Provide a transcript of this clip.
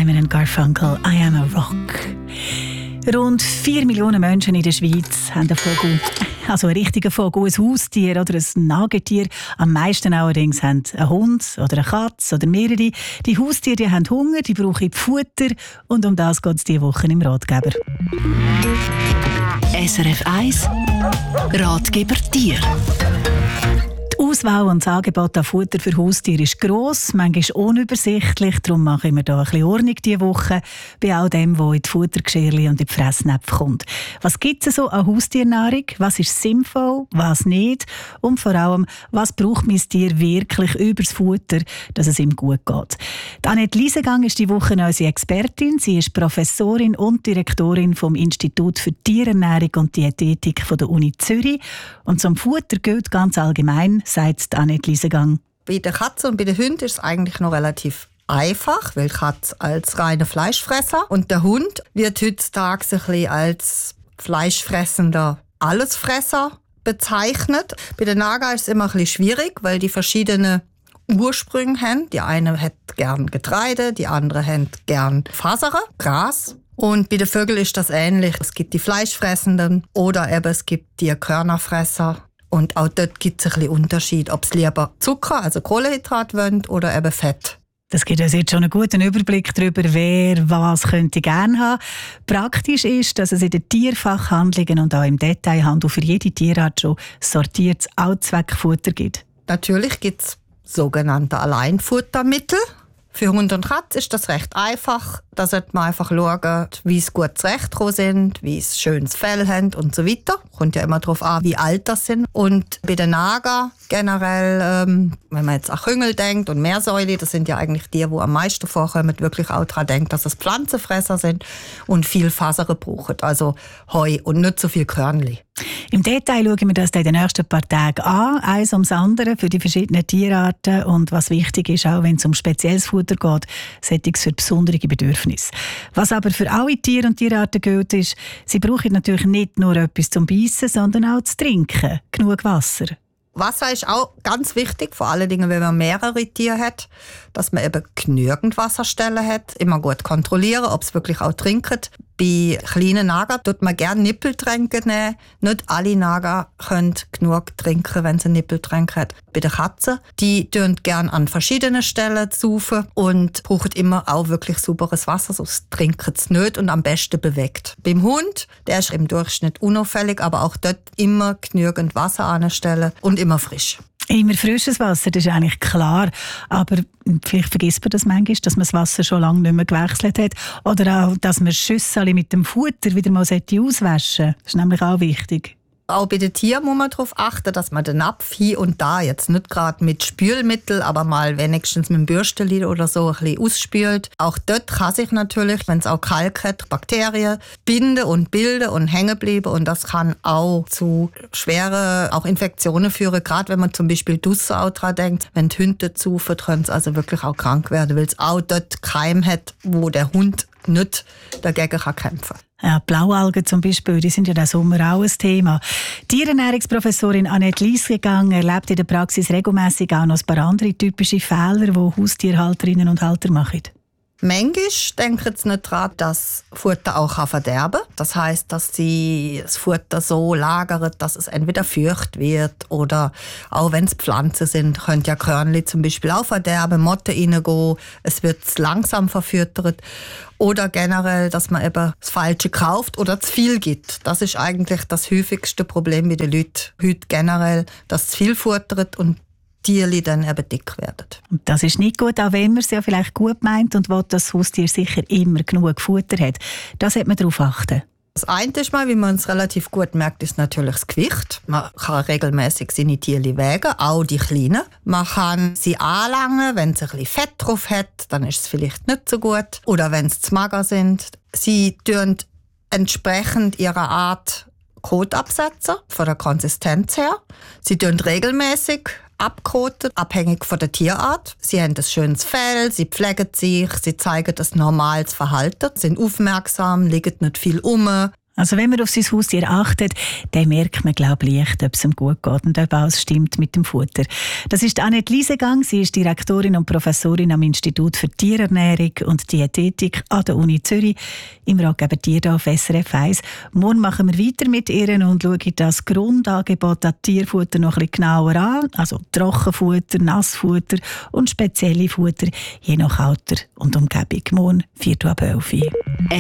Simon & Garfunkel, I Am a Rock. Rund 4 Millionen Menschen in der Schweiz haben einen Vogel, also einen richtigen Vogel, ein Haustier oder ein Nagetier. Am meisten allerdings haben einen Hund oder eine Katze oder mehrere. Die Haustiere die haben Hunger, die brauchen Futter und um das geht es diese Woche im Ratgeber. SRF 1 Ratgeber Tier. Die Auswahl und das Angebot an Futter für Haustiere ist gross, manchmal unübersichtlich. Darum machen wir hier ein bisschen Ordnung diese Woche bei all dem, was in die Futtergeschirrchen und in die Fressnäpfe kommt. Was gibt es so an Haustiernahrung? Was ist sinnvoll, was nicht? Und vor allem, was braucht mein Tier wirklich über das Futter, dass es ihm gut geht? Die Annette Liesegang ist diese Woche unsere Expertin. Sie ist Professorin und Direktorin vom Institut für Tierernährung und Diätetik von der Uni Zürich. Und zum Futter gilt ganz allgemein, sagt Annette Liesegang. Bei der Katze und bei den Hunden ist es eigentlich noch relativ einfach, weil die Katze als reiner Fleischfresser und der Hund wird heutzutage ein bisschen als fleischfressender Allesfresser bezeichnet. Bei den Nager ist es immer ein bisschen schwierig, weil die verschiedene Ursprünge haben. Die eine hat gern Getreide, die andere hat gern Fasere, Gras. Und bei den Vögeln ist das ähnlich. Es gibt die Fleischfressenden oder eben es gibt die Körnerfresser. Und auch dort gibt es ein bisschen Unterschied, ob es lieber Zucker, also Kohlenhydrat wollen oder eben Fett. Das gibt uns jetzt schon einen guten Überblick darüber, wer was könnte gerne haben. Praktisch ist, dass es in den Tierfachhandlungen und auch im Detailhandel für jede Tierart schon sortiertes Allzweckfutter gibt. Natürlich gibt es sogenannte Alleinfuttermittel. Für Hund und Katze ist das recht einfach. Da sollte man einfach schauen, wie sie gut zurechtgekommen sind, wie sie schönes Fell haben und so weiter. Kommt ja immer darauf an, wie alt das sind. Und bei den Nager generell, wenn man jetzt an Küngel denkt und Meersäule, das sind ja eigentlich die am meisten vorkommen, wirklich auch daran denkt, dass es Pflanzenfresser sind und viel Fasern brauchen. Also Heu und nicht so viel Körnli. Im Detail schauen wir das in den nächsten paar Tagen an, eins ums andere für die verschiedenen Tierarten und was wichtig ist, auch wenn es um spezielles Futter geht, Settings für besondere Bedürfnisse. Was aber für alle Tiere und Tierarten gilt, ist, sie brauchen natürlich nicht nur etwas zum Beißen, sondern auch zu trinken, genug Wasser. Wasser ist auch ganz wichtig, vor allen Dingen, wenn man mehrere Tiere hat, dass man eben genügend Wasserstellen hat. Immer gut kontrollieren, ob es wirklich auch trinken. Bei kleinen Nager tut man gerne Nippeltränke nehmen. Nicht alle Nager können genug trinken, wenn sie Nippeltränke haben. Bei den Katzen, die tun gerne an verschiedenen Stellen saufen und brauchen immer auch wirklich sauberes Wasser, sonst trinken sie nicht und am besten bewegt. Beim Hund, der ist im Durchschnitt unauffällig, aber auch dort immer genügend Wasser anstellen und immer frisch. Immer frisches Wasser, das ist eigentlich klar. Aber vielleicht vergisst man das manchmal, dass man das Wasser schon lange nicht mehr gewechselt hat. Oder auch, dass man Schüssel mit dem Futter wieder mal auswaschen sollte. Das ist nämlich auch wichtig. Auch bei den Tieren muss man darauf achten, dass man den Napf hier und da, jetzt nicht gerade mit Spülmittel, aber mal wenigstens mit dem Bürsteli oder so ein bisschen ausspült. Auch dort kann sich natürlich, wenn es auch Kalk hat, Bakterien binden und bilden und hängen bleiben. Und das kann auch zu schweren auch Infektionen führen, gerade wenn man zum Beispiel draussen auch dran denkt. Wenn die Hunde saufen, können sie also wirklich auch krank werden, weil es auch dort Keim hat, wo der Hund nicht dagegen kämpfen kann. Ja, Blaualgen zum Beispiel, die sind ja diesen Sommer auch ein Thema. Tierernährungsprofessorin Annette Liesegang erlebt in der Praxis regelmässig auch noch ein paar andere typische Fehler, die Haustierhalterinnen und Halter machen. Manchmal denken sie nicht daran, dass Futter auch verderben kann. Das heisst, dass sie das Futter so lagern, dass es entweder feucht wird oder auch wenn es Pflanzen sind, können ja Körnli zum Beispiel auch verderben, Motten reingehen, es wird langsam verfüttert. Oder generell, dass man eben das Falsche kauft oder zu viel gibt. Das ist eigentlich das häufigste Problem bei den Leuten heute generell, dass zu viel futtert und Tiere dann eben dick werden. Und das ist nicht gut, auch wenn man es ja vielleicht gut meint und will, dass das Haustier sicher immer genug Futter hat. Das sollte man darauf achten. Das eine ist mal, wie man es relativ gut merkt, ist natürlich das Gewicht. Man kann regelmäßig seine Tiere wägen, auch die Kleinen. Man kann sie anlangen, wenn es ein bisschen Fett drauf hat, dann ist es vielleicht nicht so gut. Oder wenn sie zu mager sind. Sie tun entsprechend ihrer Art Kot absetzen, von der Konsistenz her. Sie tun regelmäßig abkoten, abhängig von der Tierart. Sie haben ein schönes Fell, sie pflegen sich, sie zeigen das normales Verhalten, sind aufmerksam, liegen nicht viel um. Also wenn man auf sein Haustier achtet, dann merkt man, glaube ich, leicht, ob es ihm gut geht und ob alles stimmt mit dem Futter. Das ist Annette Liesegang. Sie ist Direktorin und Professorin am Institut für Tierernährung und Diätetik an der Uni Zürich im Ratgeber Tier hier auf SRF 1. Morgen machen wir weiter mit ihr und schauen das Grundangebot an Tierfutter noch ein bisschen genauer an. Also Trockenfutter, Nassfutter und spezielle Futter, je nach Alter und Umgebung. Morgen 4:11 Uhr.